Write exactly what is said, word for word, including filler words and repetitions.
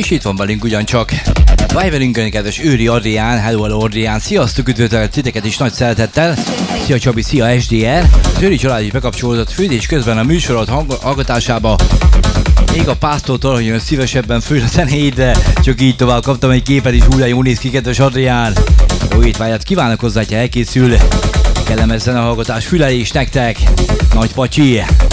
és itt van velünk ugyancsak. Várj velünk, kedves Őri Adrián, hello, hello Adrián, sziasztok, üdvözlök titeket is nagy szeretettel. Szia Csabi, szia es dé er. Az Őri család is bekapcsolódott főzés közben a műsorod hallgatásába. Még a pásztortól, hogy ön szívesebben főd a zenéjét, de csak így tovább kaptam egy képet is, újra jól néz ki, kedves Adrián. Jó étvágyat kívánok hozzá, ha elkészül. Kellemes zenehallgatás, fülelés nektek. Nagy pacsi.